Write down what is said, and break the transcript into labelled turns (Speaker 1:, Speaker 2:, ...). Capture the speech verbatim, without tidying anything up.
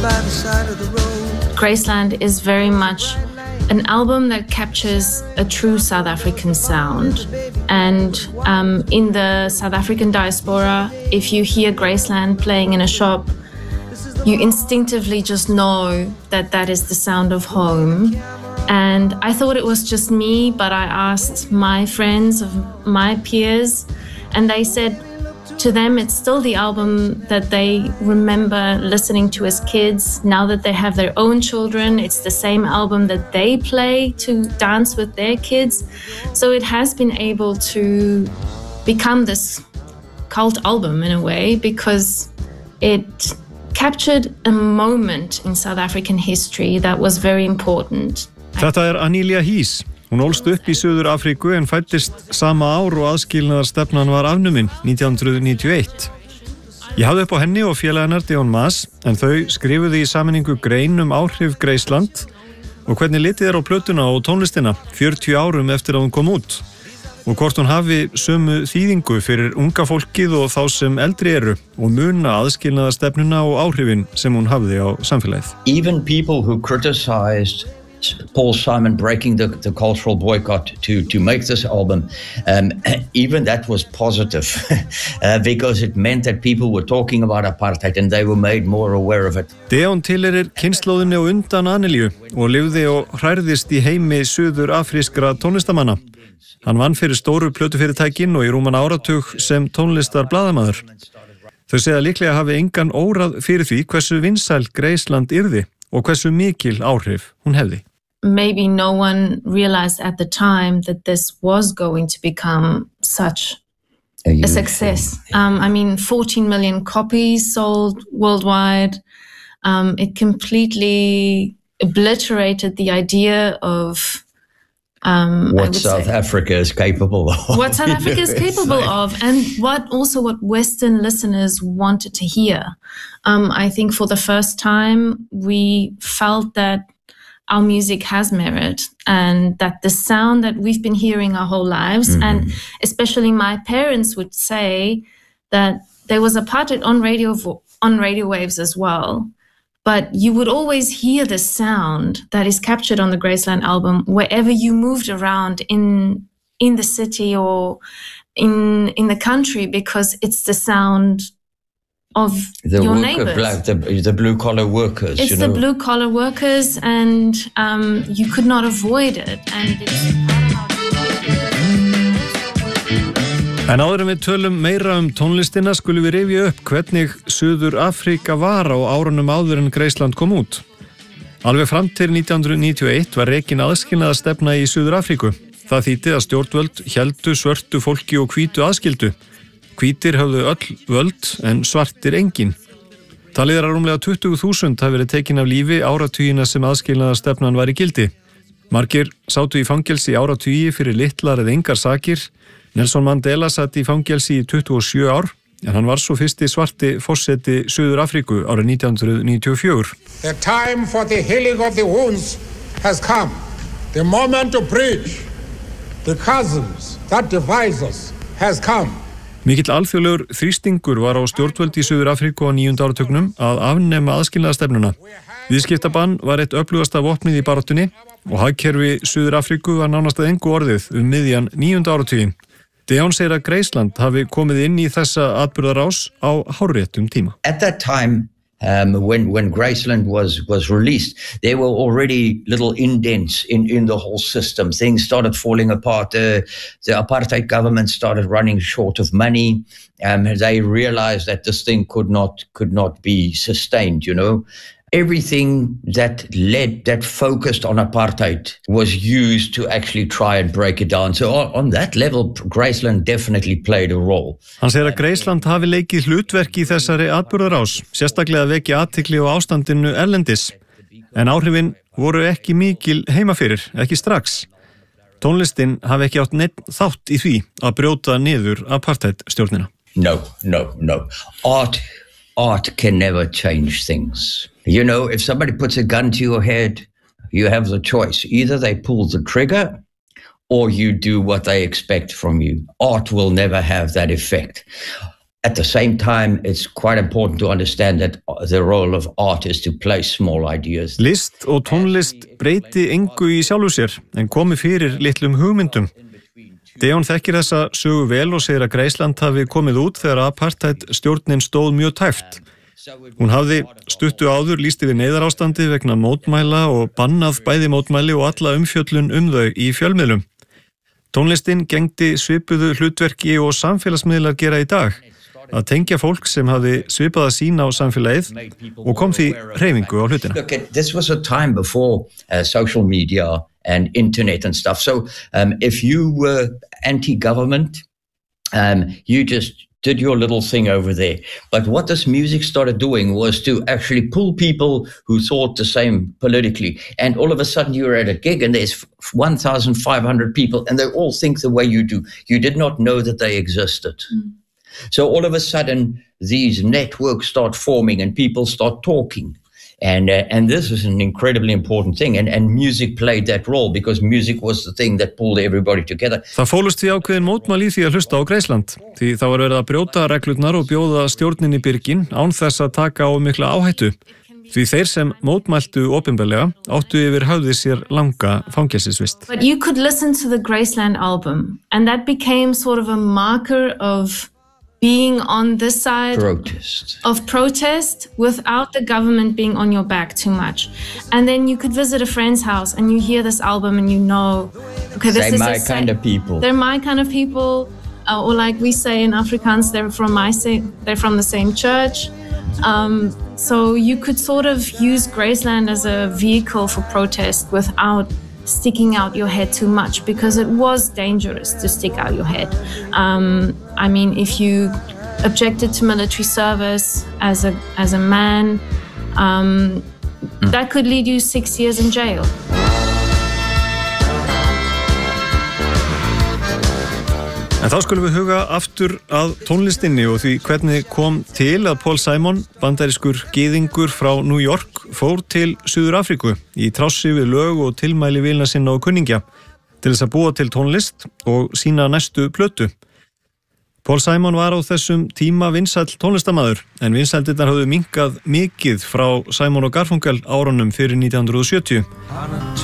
Speaker 1: Graceland is very much an album that captures a true South African sound. And um, in the South African diaspora, if you hear Graceland playing in a shop, you instinctively just know that that is the sound of home. And I thought it was just me, but I asked my friends, my peers, and they said to them it's still the album that they remember listening to as kids. Now that they have their own children, it's the same album that they play to dance with their kids. So it has been able to become this cult album in a way because it captured a moment in South African history that was very important.
Speaker 2: Þetta er Anelia Hees. Hún ólst upp í Suður Afríku en fæddist sama ár og aðskilnaðarstefnan var afnumin nítján hundruð níutíu og eitt. Ég hafði upp á henni og félaginnar Deon Maas en þau skrifuðu í sameiningu grein um áhrif Graceland og hvernig litið er á plötuna og tónlistina fjörutíu árum eftir að hún kom út og hvort hún hafi sömu þýðingu fyrir unga fólkið og þá sem eldri eru og muna aðskilnaðarstefnuna og áhrifin sem hún hafði á samfélagið.
Speaker 3: Even people who criticized Paul Simon breaking the, the cultural boycott to, to make this album, um, even that was positive uh, because it meant that people were talking about apartheid and they were made more aware of it.
Speaker 2: Deon tilheyrir kynslóðinni og undan Anelíu og lifði og hrærðist í heimi suður afrískra tónlistamanna. Hann vann fyrir stóru plötufyrirtækin og í rúman áratug sem tónlistarblaðamaður. Þau segja líklega hafi engan órað fyrir því hversu vinsæl Graceland yrði og hversu mikil áhrif hún hefði.
Speaker 1: Maybe no one realized at the time that this was going to become such a, a success. Um, I mean, fourteen million copies sold worldwide. Um, it completely obliterated the idea of um,
Speaker 3: what South say, Africa is capable of.
Speaker 1: What South Africa is capable like... of, and what also what Western listeners wanted to hear. Um, I think for the first time we felt that our music has merit and that the sound that we've been hearing our whole lives, mm-hmm. and especially my parents would say that there was apartheid on radio on radio waves as well, but you would always hear the sound that is captured on the Graceland album wherever you moved around in in the city or in in the country, because it's the sound of
Speaker 3: the
Speaker 1: your
Speaker 3: worker,
Speaker 1: neighbors.
Speaker 3: Black, the, the blue-collar workers.
Speaker 1: It's
Speaker 3: you
Speaker 1: the
Speaker 3: know?
Speaker 1: blue-collar workers, and um, you could not avoid it. And it's...
Speaker 2: En áður en við tölum meira um tónlistina skulum við rifja upp hvernig Suður Afríka var á árunum áður en Graceland kom út. Alveg fram til nítján hundruð níutíu og eitt var rekin aðskilnaðarstefna í Suður Afríku. Það þýddi að stjórnvöld héldu svörtu fólki og hvítu aðskildu. Hvítir höfðu öll völd en svartir engin. Talið er að rúmlega tuttugu þúsund hafi verið tekin af lífi áratugina sem aðskilnaðarstefnan var í gildi. Margir sátu í fangelsi í áratugi fyrir litlar eða engar sakir. Nelson Mandela satt í fangelsi í tuttugu og sjö ár, en hann var svo fyrsti svarti forseti Suður Afríku árið nítján hundruð níutíu og fjögur.
Speaker 4: The time for the healing of the wounds has come. The moment to bridge the chasms that divides us has come.
Speaker 2: Mikill alþjóðlegur þrýstingur var á stjórnvöld í Suður Afríku á níunda áratugnum að afnema aðskilnaðarstefnuna. Viðskiptabann var eitt öflugasta vopnið í baráttunni og hagkerfi Suður Afríku var nánast að engu orðið um miðjan níunda áratuginn. Deon segir að Graceland hafi komið inn í þessa atburðarás á hárréttum tíma.
Speaker 3: At that time, um, when when Graceland was was released, there were already little indents in in the whole system. Things started falling apart. Uh, the apartheid government started running short of money. Um, they realized that this thing could not could not be sustained. You know. Everything that led, that focused on apartheid was used to actually try and break it down. So on, on that level, Graceland definitely played a role.
Speaker 2: Hann segir að Graceland hafi leikið hlutverk í þessari atburðarás, sérstaklega vekja athygli á ástandinu erlendis. En áhrifin voru ekki mikil heimafyrir, ekki strax. Tónlistin hafi ekki átt neitt þátt í því að brjóta niður apartheidstjórnina.
Speaker 3: No, no, no. Art, art can never change things. You know, if somebody puts a gun to your head, you have the choice. Either they pull the trigger or you do what they expect from you. Art will never have that effect. at the same time, it's quite important to understand that the role of art is to place small ideas.
Speaker 2: List og tónlist breyti engu í sjálfu sér en komi fyrir litlum hugmyndum. Deon þekkir þessa sögu vel og segir að Graceland hafi komið út þegar apartheid stjórnin stóð mjög tæft. Hún hafði stuttu áður lýst yfir neyðarástandi vegna mótmæla og bannað bæði mótmæli og alla umfjöllun um þau í fjölmiðlum. Tónlistin gegndi svipuðu hlutverki og samfélagsmiðlar gera í dag, að tengja fólk sem hafði svipaða sín á samfélagið og kom því hreyfingu á hlutina.
Speaker 3: Look, this was a time before uh, social media and internet and stuff. So um, if you were anti-government, um, you just did your little thing over there. But what this music started doing was to actually pull people who thought the same politically. And all of a sudden you're at a gig and there's one thousand five hundred people and they all think the way you do. You did not know that they existed. Mm. So all of a sudden these networks start forming and people start talking. And uh, and this was an incredibly important thing, and and music played that role because music was the thing that pulled everybody together.
Speaker 2: Það fólust því ákveðin mótmæli í því að hlusta á Graceland, því það var verið að brjóta reglurnar og bjóða stjórnin í byrgin án þess að taka á mikla áhættu. Því þeir sem mótmæltu opinberlega áttu yfir höfði sér langa fangelsisvist.
Speaker 1: But you could listen to the Graceland album, and that became sort of a marker of being on this side
Speaker 3: protest.
Speaker 1: of protest without the government being on your back too much. And then you could visit a friend's house and you hear this album and you know, okay, this
Speaker 3: they're
Speaker 1: is
Speaker 3: my
Speaker 1: a
Speaker 3: kind of people.
Speaker 1: They're my kind of people, uh, or like we say in Afrikaans, they're from my same, they're from the same church. Um, so you could sort of use Graceland as a vehicle for protest without sticking out your head too much, because it was dangerous to stick out your head. Um, I mean, if you objected to military service as a as a man, um, mm. that could lead you six years in jail.
Speaker 2: En þá skulum við huga aftur að tónlistinni og því hvernig kom til að Paul Simon, bandarískur gyðingur frá New York, fór til Suður Afríku í trássi við lög og tilmæli vilna sinna og kunningja til þess að búa til tónlist og sína næstu plötu. Paul Simon var á þessum tíma vinsæll tónlistamaður, en vinsældirnar höfðu minnkað mikið frá Simon og Garfunkel árunum fyrir nítján hundruð og sjötíu.